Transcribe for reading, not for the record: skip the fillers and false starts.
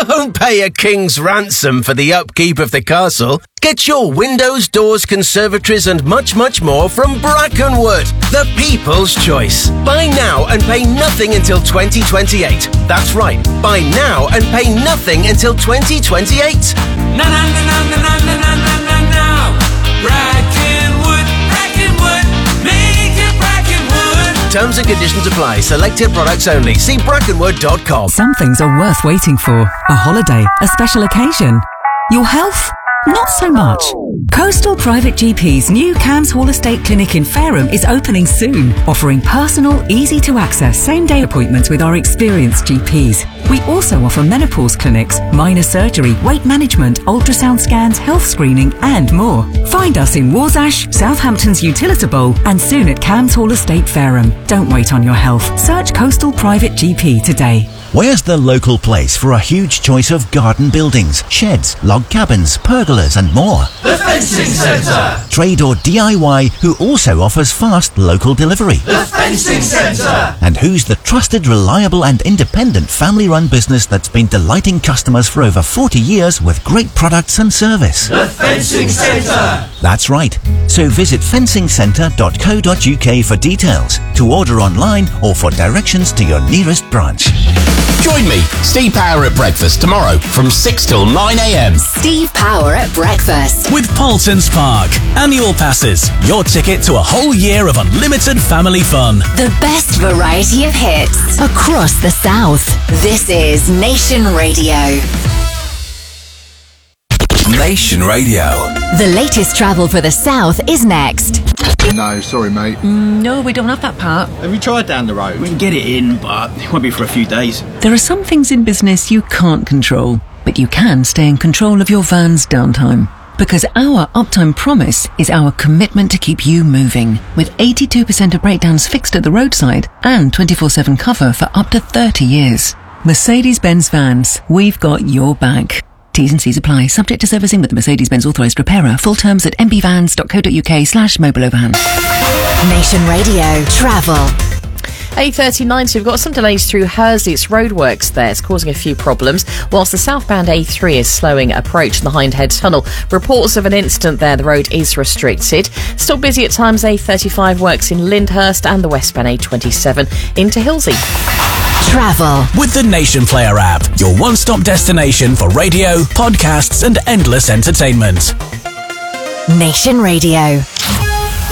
Don't pay a king's ransom for the upkeep of the castle. Get your windows, doors, conservatories and much, much more from Brackenwood, the people's choice. Buy now and pay nothing until 2028. That's right, buy now and pay nothing until 2028. No. Brackenwood, make it Brackenwood. Terms and conditions apply. Selected products only. See brackenwood.com. Some things are worth waiting for. A holiday, a special occasion. Your health? Not so much. Coastal Private GP's new Cams Hall Estate Clinic in Fareham is opening soon, offering personal, easy-to-access same-day appointments with our experienced GPs. We also offer menopause clinics, minor surgery, weight management, ultrasound scans, health screening and more. Find us in Warsash, Southampton's Utilita Bowl and soon at Cams Hall Estate Fareham. Don't wait on your health. Search Coastal Private GP today. Where's the local place for a huge choice of garden buildings, sheds, log cabins, pergolas and more? The Fencing Centre. Trade or DIY who also offers fast local delivery. The Fencing Centre. And who's the trusted, reliable and independent family-run business that's been delighting customers for over 40 years with great products and service? The Fencing Centre. That's right. So visit fencingcentre.co.uk for details, to order online or for directions to your nearest branch. Join me, Steve Power at breakfast tomorrow from 6 till 9 a.m. Steve Power at breakfast. With Paulson's Park. Annual passes. Your ticket to a whole year of unlimited family fun. The best variety of hits across the South. This is Nation Radio. Nation Radio. The latest travel for the South is next. No, sorry, mate. No, we don't have that part. Have you tried down the road? We can get it in, but it won't be for a few days. There are some things in business you can't control, but you can stay in control of your van's downtime. Because our uptime promise is our commitment to keep you moving, with 82% of breakdowns fixed at the roadside and 24/7 cover for up to 30 years. Mercedes-Benz Vans, we've got your back. T's and C's apply. Subject to servicing with the Mercedes-Benz authorised repairer. Full terms at mbvans.co.uk/mobilovan. Nation Radio Travel. 8:39, so we've got some delays through Hursley. It's roadworks there. It's causing a few problems, whilst the southbound A3 is slowing approach to the Hindhead Tunnel. Reports of an incident there. The road is restricted. Still busy at times. A35 works in Lyndhurst and the westbound A27 into Hilsey. Travel. With the Nation Player app, your one-stop destination for radio, podcasts and endless entertainment. Nation Radio.